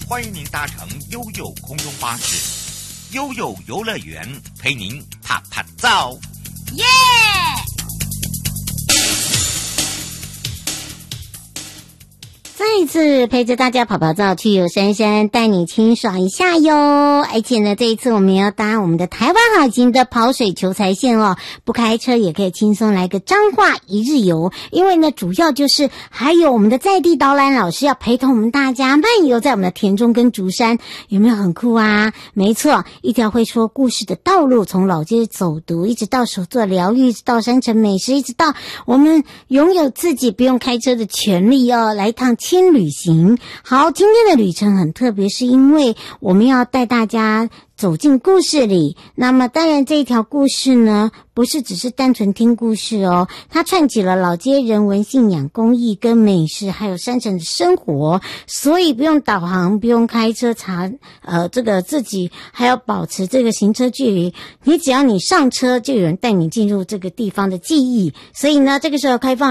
欢迎您搭乘悠悠空中巴士，悠悠游乐园陪您啪啪照， 耶！再一次陪着大家跑跑照，去游山山，带你清爽一下哟。而且呢，这一次我们要搭我们的台湾好行的跑水求财线哦，不开车也可以轻松来个彰化一日游。因为呢，主要就是还有我们的在地导览老师要陪同我们大家漫游在我们的田中跟竹山，有没有很酷啊？没错，一条会说故事的道路，从老街走读，一直到手作疗愈，一直到山城美食，一直到我们拥有自己不用开车的权利哦，来一趟轻旅行。好，今天的旅程很特别，是因为我们要带大家走进故事里。那么当然这一条故事呢，不是只是单纯听故事哦，它串起了老街人文信仰、公益跟美食，还有山城的生活，所以不用导航，不用开车查这个自己还要保持这个行车距离，你只要你上车就有人带你进入这个地方的记忆。所以呢，这个时候开放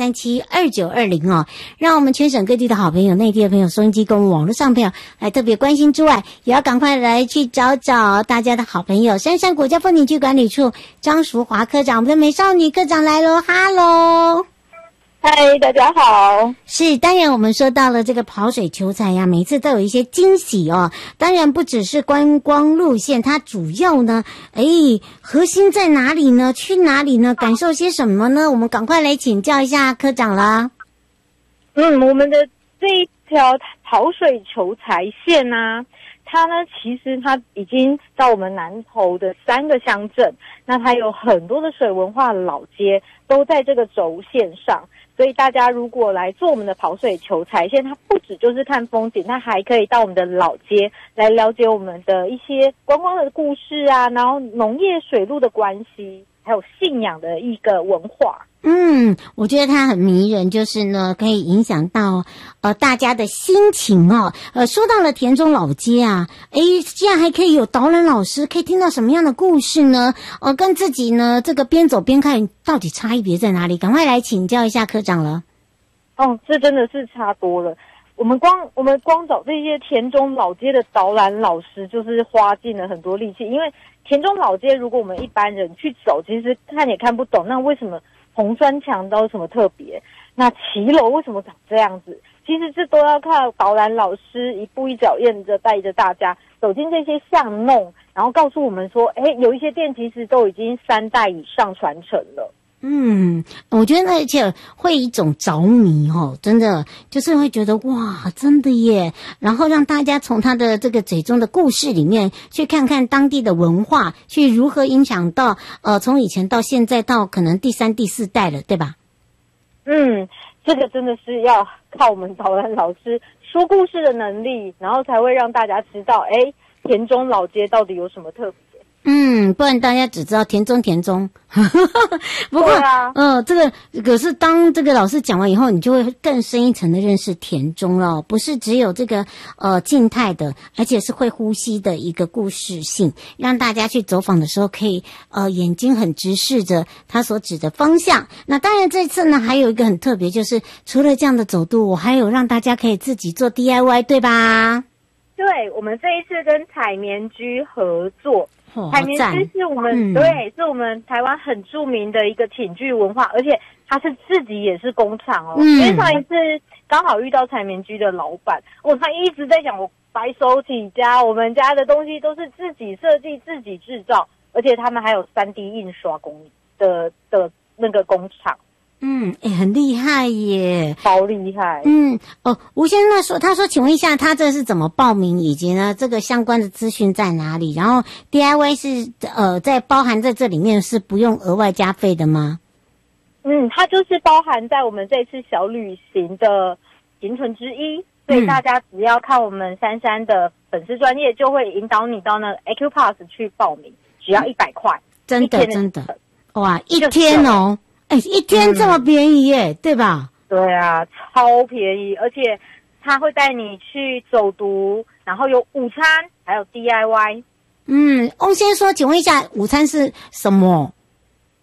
02372920哦，让我们全省各地的好朋友、内地的朋友、收音机跟我们网络上朋友来特别关心之外，也要赶快来去找大家的好朋友杉山国家风景区管理处张淑华科长，我们的美少女科长来咯，哈喽。 嗨，大家好。 是，当然我们说到了这个跑水求财呀，每次都有一些惊喜哦。当然不只是观光路线，它主要呢，核心在哪里呢？去哪里呢？感受些什么呢？我们赶快来请教一下科长啦。 我们的这一条跑水求财线啊，它呢其实它已经到我们南投的3个乡镇，那它有很多的水文化老街都在这个轴线上。所以大家如果来做我们的跑水求财线，它不只就是看风景，它还可以到我们的老街来了解我们的一些观光的故事啊，然后农业水路的关系，还有信仰的一个文化。 我觉得它很迷人，就是呢可以影响到大家的心情哦。说到了田中老街啊，竟然还可以有导览老师，可以听到什么样的故事呢？跟自己呢这个边走边看到底差异别在哪里？赶快来请教一下科长了。 这真的是差多了。我们光找这些田中老街的导览老师，就是花尽了很多力气。因为田中老街如果我们一般人去走，其实看也看不懂，那为什么红砖墙都有什么特别？那骑楼为什么长这样子？其实这都要靠导览老师一步一脚印的带着大家走进这些巷弄，然后告诉我们说，有一些店其实都已经3代以上传承了。 我觉得而且会一种着迷真的就是会觉得哇，真的耶，然后让大家从他的这个嘴中的故事里面去看看当地的文化，去如何影响到从以前到现在到可能第3、第4代了，对吧？ 这个真的是要靠我们导览老师说故事的能力，然后才会让大家知道田中老街到底有什么特别。 不然大家只知道田中。不过这个可是当这个老师讲完以后，你就会更深一层的认识田中了，不是只有这个静态的，而且是会呼吸的一个故事性，让大家去走访的时候可以眼睛很直视着他所指的方向。那当然这次呢还有一个很特别，就是除了这样的走读，我还有让大家可以自己做 DIY， 对吧？ 对，我们这一次跟采棉居合作。采棉居是我们是我们台湾很著名的一个寝具文化，而且他是自己也是工厂因为上一次刚好遇到采棉居的老板，他一直在讲我白手起家，我们家的东西都是自己设计自己制造，而且他们还有 3D 印刷的那个工厂。 很厉害耶， 超厉害。 吴先生他说请问一下他这是怎么报名，以及呢这个相关的资讯在哪里？然后 DIY 是在包含在这里面，是不用额外加费的吗？ 它就是包含在我们这次小旅行的行程之一，所以大家只要看我们珊珊的粉丝专页，就会引导你到那个 Acupass 去报名，只要100块。 真的哇，一天哦。一天这么便宜耶，对吧？ 对啊，超便宜，而且他会带你去走读，然后有午餐，还有 DIY。 翁先说，请问一下，午餐是什么？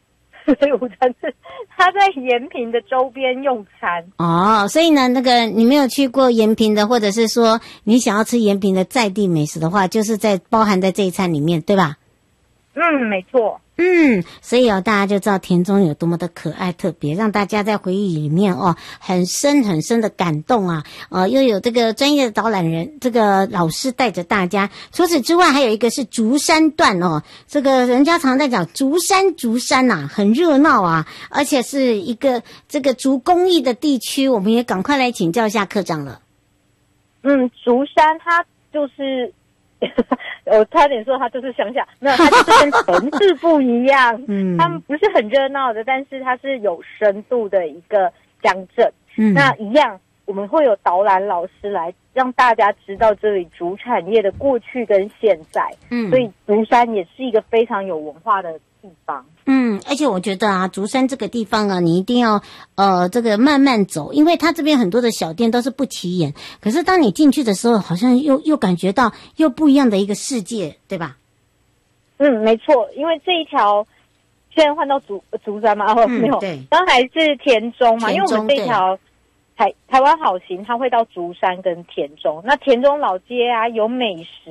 所以午餐是他在延平的周边用餐。 哦，所以呢，那个你没有去过延平的，或者是说你想要吃延平的在地美食的话，就是包含在这一餐里面，对吧？ 没错。 所以大家就知道田中有多么的可爱特别，让大家在回忆里面很深很深的感动啊！又有这个专业的导览人，这个老师带着大家。除此之外，还有一个是竹山段这个人家常在讲竹山呐，很热闹啊，而且是一个这个竹工艺的地区，我们也赶快来请教一下科长了。 竹山它就是我差点说它就是乡下，没有，它就是跟城市不一样。他们不是很热闹的，但是它是有深度的一个乡镇。那一样，我们会有导览老师来让大家知道这里竹产业的过去跟现在。所以竹山也是一个非常有文化的地方。 而且我觉得竹山这个地方啊，你一定要这个慢慢走，因为它这边很多的小店都是不起眼，可是当你进去的时候，好像又感觉到又不一样的一个世界，对吧？ 没错，因为这一条现在换到竹山嘛，没有，刚还是田中嘛，因为我们这一条台湾好行，它会到竹山跟田中。那田中老街啊，有美食。